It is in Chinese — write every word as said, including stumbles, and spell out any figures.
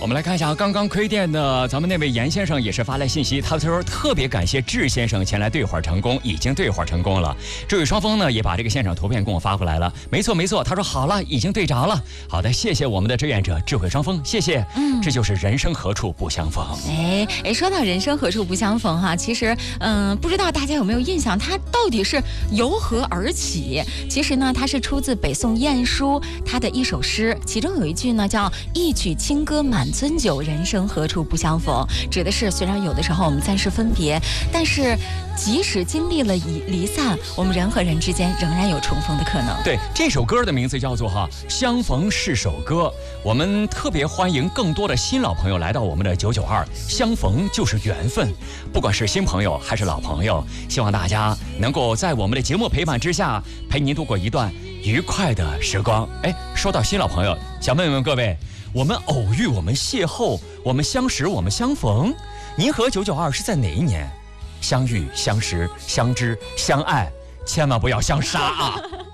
们来看一下刚刚亏店的咱们那位严先生也是发来信息，他说特别感谢智先生前来兑换成功，已经兑换成功了。这位双峰呢也把这个现场图片跟我发过来了，没错没错，他说好了，已经对着了。好的，谢谢我们的志愿者智慧双峰，谢谢。嗯，这就是人生何处不相逢。 哎哎，说到人生何处不相逢哈，其实嗯、呃，不知道大家有没有印象，它到底是由何而起？其实呢，它是出自北宋晏殊他的一首诗，其中有一句呢叫“一曲清歌满樽酒，人生何处不相逢”，指的是虽然有的时候我们暂时分别，但是即使经历了离离散，我们人和人之间仍然有重逢的可能。 对，这首歌的名字叫做哈相逢是首歌。我们特别欢迎更多的新老朋友来到我们的九九二，相逢就是缘分。不管是新朋友还是老朋友，希望大家能够在我们的节目陪伴之下，陪您度过一段愉快的时光。哎，说到新老朋友，想问问各位，我们偶遇，我们邂逅，我们相识，我们相逢，您和九九二是在哪一年相遇、相识、相知、相爱？千万不要相杀啊！